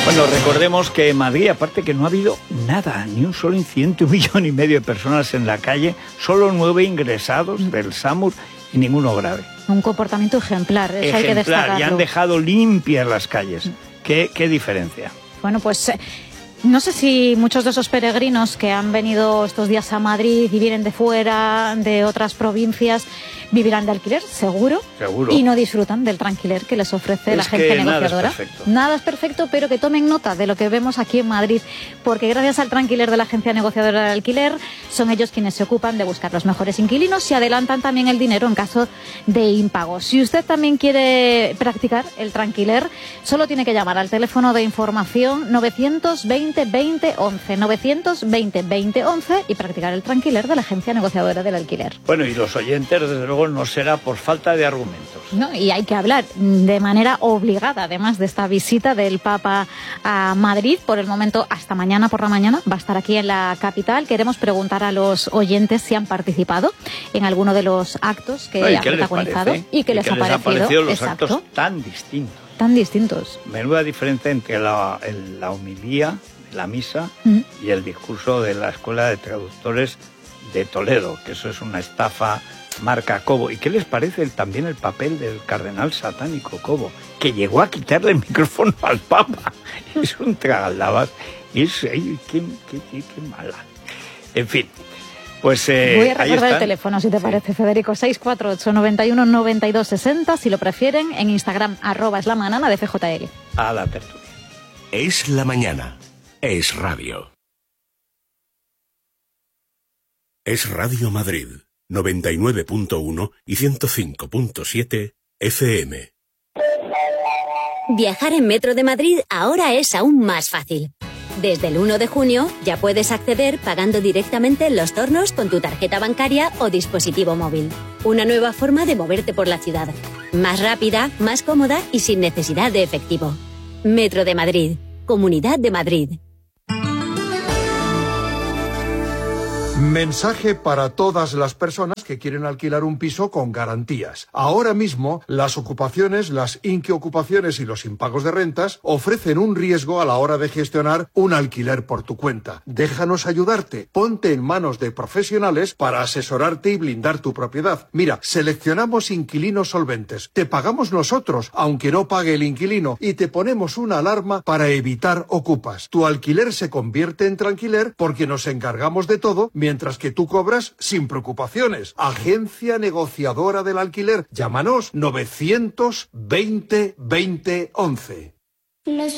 Bueno, recordemos que en Madrid, aparte que no ha habido nada, ni un solo incidente, 1,5 millones de personas en la calle, solo 9 ingresados del SAMUR y ninguno grave. Un comportamiento ejemplar, eso hay que destacarlo. Y han dejado limpias las calles. ¿Qué diferencia? Bueno, pues no sé si muchos de esos peregrinos que han venido estos días a Madrid y vienen de fuera, de otras provincias, vivirán de alquiler, seguro. Y no disfrutan del tranquiler que les ofrece la agencia negociadora. Nada es perfecto, pero que tomen nota de lo que vemos aquí en Madrid, porque gracias al tranquiler de la agencia negociadora de alquiler, son ellos quienes se ocupan de buscar los mejores inquilinos y adelantan también el dinero en caso de impagos. Si usted también quiere practicar el tranquiler, solo tiene que llamar al teléfono de información 920 20 11, 920 20 11 y practicar el tranquiler de la agencia negociadora del alquiler. Bueno, y los oyentes, desde luego, no será por falta de argumentos. No, y hay que hablar de manera obligada, además de esta visita del Papa a Madrid. Por el momento, hasta mañana por la mañana, va a estar aquí en la capital. Queremos preguntar a los oyentes si han participado en alguno de los actos que ha protagonizado y qué les ha parecido los actos tan distintos. Tan distintos. Menuda diferencia entre la homilía, la misa y el discurso de la Escuela de Traductores de Toledo, que eso es una estafa marca Cobo. ¿Y qué les parece también el papel del cardenal satánico Cobo, que llegó a quitarle el micrófono al Papa? Es un tragaldabas. Qué mala. En fin, pues voy a recordar el teléfono, si te parece, Federico, 648 91 92 60, si lo prefieren, en Instagram, @esLaManana de FJL. A la tertulia. Es la mañana. Es radio. Es Radio Madrid, 99.1 y 105.7 FM. Viajar en Metro de Madrid ahora es aún más fácil. Desde el 1 de junio ya puedes acceder pagando directamente en los tornos con tu tarjeta bancaria o dispositivo móvil. Una nueva forma de moverte por la ciudad. Más rápida, más cómoda y sin necesidad de efectivo. Metro de Madrid. Comunidad de Madrid. Mensaje para todas las personas que quieren alquilar un piso con garantías. Ahora mismo, las ocupaciones, las inquiocupaciones y los impagos de rentas ofrecen un riesgo a la hora de gestionar un alquiler por tu cuenta. Déjanos ayudarte. Ponte en manos de profesionales para asesorarte y blindar tu propiedad. Mira, seleccionamos inquilinos solventes. Te pagamos nosotros, aunque no pague el inquilino, y te ponemos una alarma para evitar ocupas. Tu alquiler se convierte en tranquiler porque nos encargamos de todo, mientras que tú cobras sin preocupaciones. Agencia negociadora del alquiler. Llámanos 920 20 11.